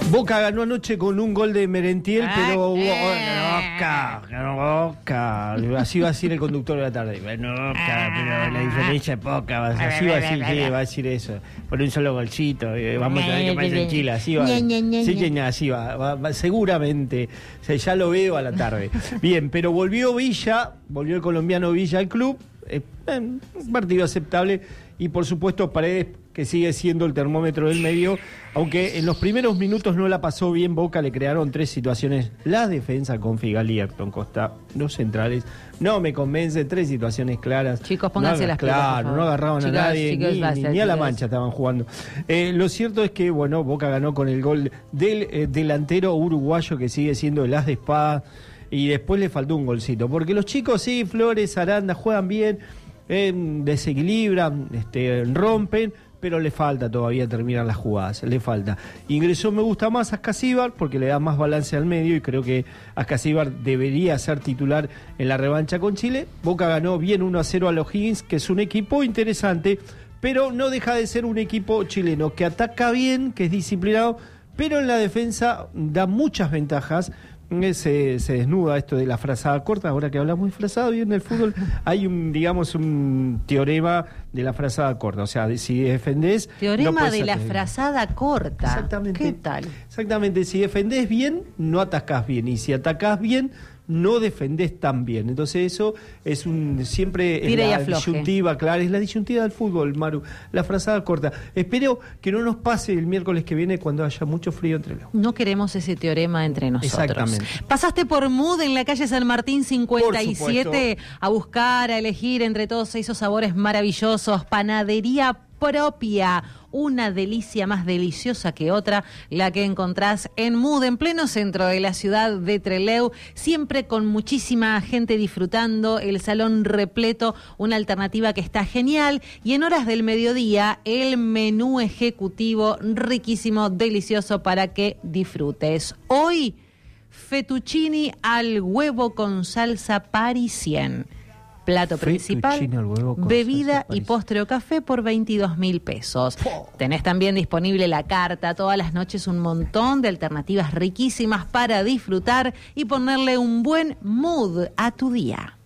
Boca ganó anoche con un gol de Merentiel, pero Boca, así va a decir el conductor de la tarde. Bueno, Boca, pero la diferencia es poca, así va a decir, sí, va a decir eso. Por un solo golcito, vamos a tener que más tranquila, así va. Sí, así va, seguramente, o sea, ya lo veo a la tarde. Bien, pero volvió el colombiano Villa al club, un partido aceptable, y por supuesto Paredes, que sigue siendo el termómetro del medio, aunque en los primeros minutos no la pasó bien. Boca le crearon 3 situaciones. La defensa con Figal y Ayrton Costa, los centrales, no me convence, 3 situaciones claras. Chicos, pónganse las pilas, claro, no agarraban a nadie, ni a la mancha estaban jugando. Lo cierto es que, bueno, Boca ganó con el gol del delantero uruguayo, que sigue siendo el as de espada, y después le faltó un golcito, porque los chicos, sí, Flores, Aranda, juegan bien, desequilibran, rompen, pero le falta todavía terminar las jugadas, le falta. Ingresó, me gusta más, Ascasíbar, porque le da más balance al medio, y creo que Ascasíbar debería ser titular en la revancha con Chile. Boca ganó bien 1-0 a los Higgins, que es un equipo interesante, pero no deja de ser un equipo chileno que ataca bien, que es disciplinado, pero en la defensa da muchas ventajas. Se desnuda esto de la frazada corta. Ahora que hablamos de frazada, y en el fútbol hay un teorema de la frazada corta. O sea, si defendés... Teorema no de la frazada corta. Exactamente. ¿Qué tal? Exactamente. Si defendés bien, no atacás bien. Y si atacás bien, no defendés tan bien. Entonces eso es siempre la disyuntiva, claro, es la disyuntiva del fútbol, Maru, la frazada corta. Espero que no nos pase el miércoles que viene, cuando haya mucho frío entre los... No queremos ese teorema entre nosotros. Exactamente. Pasaste por Mood en la calle San Martín 57 a buscar, a elegir entre todos esos sabores maravillosos. Panadería propia, una delicia más deliciosa que otra, la que encontrás en Mood, en pleno centro de la ciudad de Trelew, siempre con muchísima gente disfrutando, el salón repleto, una alternativa que está genial, y en horas del mediodía el menú ejecutivo riquísimo, delicioso para que disfrutes. Hoy, fettuccini al huevo con salsa parisien. Plato principal, bebida y postre o café por 22.000 pesos. Tenés también disponible la carta, todas las noches un montón de alternativas riquísimas para disfrutar y ponerle un buen mood a tu día.